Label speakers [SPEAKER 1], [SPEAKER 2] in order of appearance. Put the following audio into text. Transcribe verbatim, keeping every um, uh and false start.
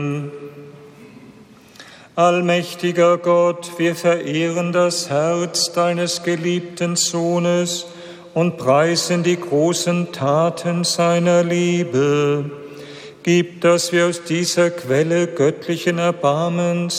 [SPEAKER 1] Allmächtiger Gott, wir verehren das Herz deines geliebten Sohnes und preisen die großen Taten seiner Liebe. Gib, dass wir aus dieser Quelle göttlichen Erbarmens